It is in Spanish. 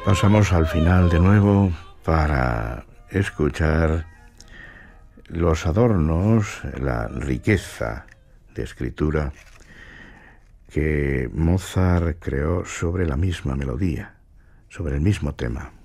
Pasamos al final de nuevo para escuchar los adornos, la riqueza de escritura que Mozart creó sobre la misma melodía, sobre el mismo tema.